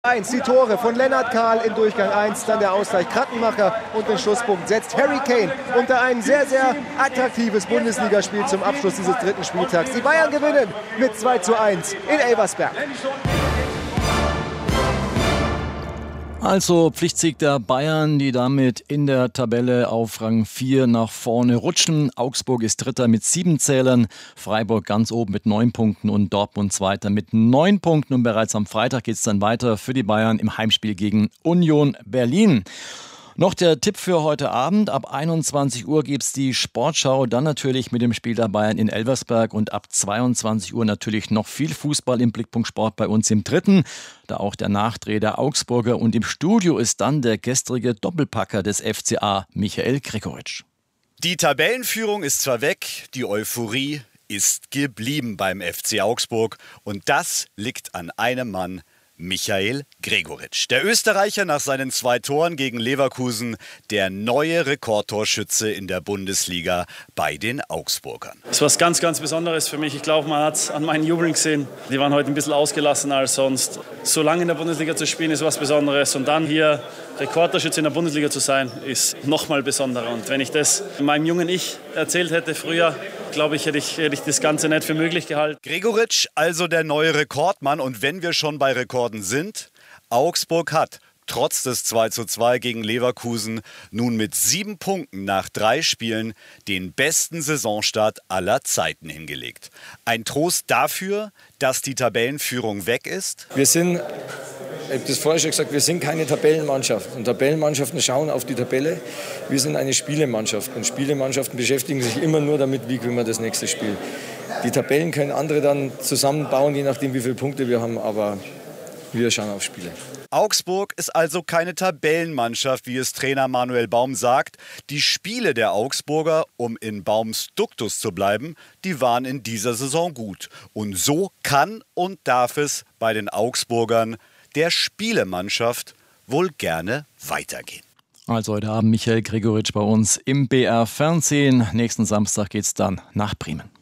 Die Tore von Lennart Kahl in Durchgang 1, dann der Ausgleich Krattenmacher und den Schlusspunkt setzt Harry Kane unter ein sehr, sehr attraktives Bundesligaspiel zum Abschluss dieses dritten Spieltags. Die Bayern gewinnen mit 2:1 in Elversberg. Also Pflichtsieg der Bayern, die damit in der Tabelle auf Rang 4 nach vorne rutschen. Augsburg ist Dritter mit 7 Zählern, Freiburg ganz oben mit 9 Punkten und Dortmund Zweiter mit 9 Punkten. Und bereits am Freitag geht es dann weiter für die Bayern im Heimspiel gegen Union Berlin. Noch der Tipp für heute Abend. Ab 21 Uhr gibt es die Sportschau, dann natürlich mit dem Spiel der Bayern in Elversberg und ab 22 Uhr natürlich noch viel Fußball im Blickpunkt Sport bei uns im Dritten. Da auch der Nachdreh der Augsburger und im Studio ist dann der gestrige Doppelpacker des FCA, Michael Gregoritsch. Die Tabellenführung ist zwar weg, die Euphorie ist geblieben beim FC Augsburg und das liegt an einem Mann, Michael Gregoritsch. Der Österreicher nach seinen 2 Toren gegen Leverkusen, der neue Rekordtorschütze in der Bundesliga bei den Augsburgern. Das ist was ganz, ganz Besonderes für mich. Ich glaube, man hat es an meinen Jubeln gesehen. Die waren heute ein bisschen ausgelassener als sonst. So lange in der Bundesliga zu spielen, ist was Besonderes. Und dann hier Rekordtorschütze in der Bundesliga zu sein, ist noch mal besonderer. Und wenn ich das meinem jungen Ich erzählt hätte früher, glaube ich, hätte ich das Ganze nicht für möglich gehalten. Gregoritsch, also der neue Rekordmann. Und wenn wir schon bei Rekorden sind, Augsburg hat trotz des 2:2 gegen Leverkusen nun mit 7 Punkten nach 3 Spielen den besten Saisonstart aller Zeiten hingelegt. Ein Trost dafür, dass die Tabellenführung weg ist. Ich habe das vorher schon gesagt, wir sind keine Tabellenmannschaft. Und Tabellenmannschaften schauen auf die Tabelle. Wir sind eine Spielemannschafft. Und Spielemannschaften beschäftigen sich immer nur damit, wie gewinnen wir das nächste Spiel. Die Tabellen können andere dann zusammenbauen, je nachdem, wie viele Punkte wir haben. Aber wir schauen auf Spiele. Augsburg ist also keine Tabellenmannschaft, wie es Trainer Manuel Baum sagt. Die Spiele der Augsburger, um in Baums Duktus zu bleiben, die waren in dieser Saison gut. Und so kann und darf es bei den Augsburgern der Spielemannschaft wohl gerne weitergehen. Also heute Abend Michael Gregoritsch bei uns im BR Fernsehen. Nächsten Samstag geht's dann nach Bremen.